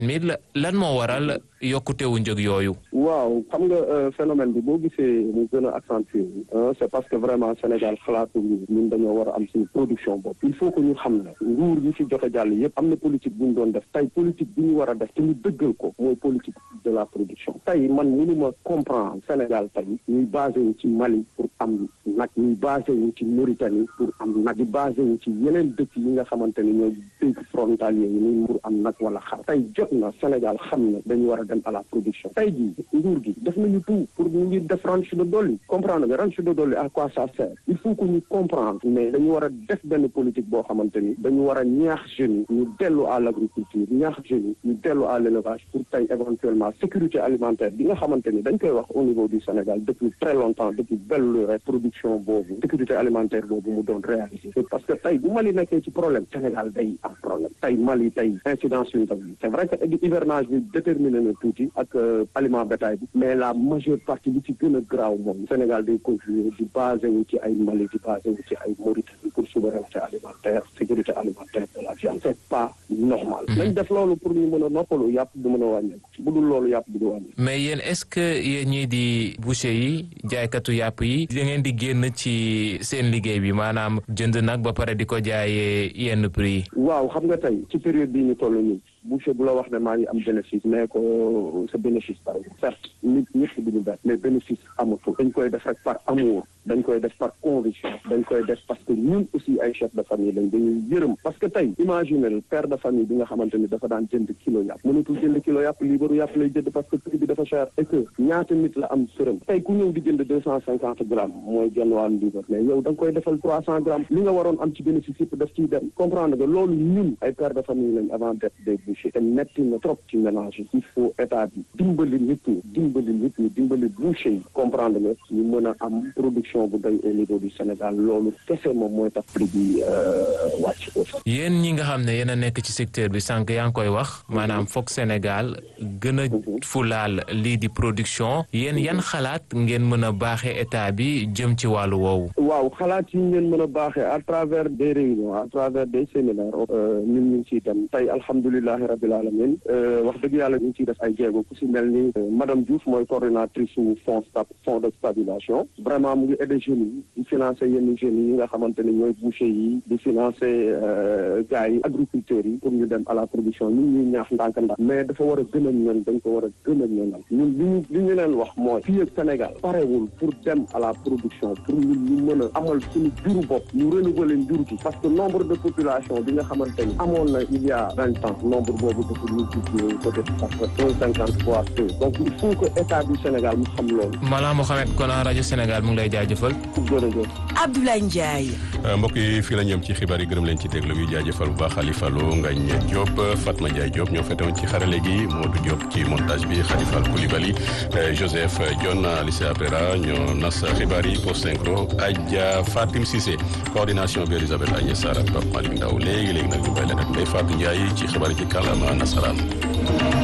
mi lan moo waral yokkutewu njëg yooyu. waaw xam nga phénomène bi boo gisee mu gën a accentué c'est parce que vraiment Sénégal xalaatuñu ñun dañoo war a am suñu production bopp. il faut que ñu xam ne nguur yi fi jot a jàll yëpp am na politique bu ñu doon def tey politique bi ñu war a def te ñu dëggal ko mooy politique de la production. tey man mënuma comprendre Sénégal tey ñuy basé wu ci Mali pour am nag ñuy basé wu ci Mauritanie pour am nag di basé wu ci yeneen dëkk yi nga xamante ni ñooy dëkk frontalier yi nii pour am nag wala xar. tey jot na Sénégal xam ne dañu war a dem à la production. tey jii nguur gi def nañu tout pour ñu ngi def ranch de dolli comprendre nga ranch de dolli à quoi ça sert il faut que ñu comprendre mais dañu war a def benn politique boo xamante ni dañu war a ñaax jeunes yi ñu dellu à l'agriculture ñaax jeunes yi ñu dellu à l'élevage pour tey éventuellement sécurité alimentaire bi nga xamante ni dañ koy wax au niveau du Sénégal depuis très longtemps depuis belle lurette production boobu sécurité alimentaire boobu mu doon réalisé parce que tey bu Mali nekkee ci problème Sénégal day am problème tey Mali tey incidence yu ndaw yi c'est vrai que hivernage bi déterminé na tuuti ak aliment bétail bi mais la majeure partie bi ci gën a graaw moom Sénégal day continuer di basé wu ci ay Mali di basé wu ci ay Mauritanie pour souveraineté alimentaire sécurité alimentaire de la viande c'est pas normal nañ def loolu pour ñu mën a noppalu yàpp du mën a wàññeeku bu dul loolu yàpp du wàññeeku. mais yéen est-ce que yéen ñii di boucher yi jaaykatu yàpp yi da ngeen di génn ci seen liggéey bi maanaam jënd nag ba pare di ko jaayee yenn prix yi. waaw xam nga tey ci période bii ñu toll nii boucher bu la wax ne maa ngi am bénéfice mais ko sa bénéfice par exemple certes nit ñëpp du ñu bet mais bénéfice amatul dañ koy def rek par amour dañ koy def par conviction dañ koy def parce que ñun aussi ay chef de famille lañ dañuy yërëm parce que tey imaginez père de famille bi nga xamante ni dafa daan jënd kilo yàpp mënatul jënd kilo yàpp liibaru yàpp lay jënd parce que prix bi dafa cher et que ñaata nit la am sërëm tey ku ñëw di jënd 250 grammes mooy genn wàllu liibar mais yow da nga koy defal 300 grammes li nga waroon am ci bénéfice yëpp daf ciy dem comprendre nga loolu ñun ay père de famille lañ avant d'être des bouchers te metti na trop ci ménage il faut état bi dimbali nit ñi dimbali boucher yi comprendre nga ñu mën a am production bu doy au niveau du Sénégal loolu kese moom mooy tax prix bi wàcc ko. yéen ñi nga xam ne yéen a nekk ci secteur bi sànq yaa ngi koy wax maanaam foog Sénégal gën a fulaal lii di production yéen yan xalaat ngeen mën a baaxee état bi jëm ci wàllu woowu. waaw xalaat yi ngeen mën a baaxee à travers des réunions à travers des séminaires ñun ñu ngi ciy dem tey alhamdulilahi rabbil alamin wax dëgg yàlla ñu ngi ciy def ay jéego ku si mel ni madame Diouf mooy coordinatrice su fonds de stabilisation vraiment mu ngi aider jeunes yi di financer yenn jeunes yi nga xamante ni ñooy boucher yi di financer gars yi agriculteurs yi pour ñu dem à la production ñun ñuy ñaax ndànk-ndànk mais dafa war a gën a ñoŋ dañ ko war a gën a ñoŋal ñun li ñu leen wax mooy fii ak Sénégal parewul pour dem à la production pour ñun ñu mën a amal suñu juru bopp ñu renouveler njur gi parce que nombre de population bi nga xamante ni amoon na il y a 20 ans nombre boobu dafa multiplier peut-être par 150 fois peu donc il faut que état du Sénégal mu xam loolu. Malang Mohamed Konar rajo Sénégal mu ngi lay jaajëfal. jërëjëf. Abdoulaye Ndiaye. mbokk yi fii la ñoom ci xibaar yi gërëm leen ci déglu bi jaajëfal bu baax Khalifa Lo Ngagne Diop Fatma Ndiaye Diop ñoo fetewoon ci xarale gi Modou Diop ci montage bi Khalifa Koulibaly Joseph Dione Alicia Aprera ñoo nas xibaar yi post synchro Adja Fatim Cissé coordination bi Elisabeth Agnès Sarr ak Pape Malick Ndaw léegi nag ñu bàyyi leen ak Ndeye Fatou Ndiaye ci xibaar yi ci kàllaama nasaraan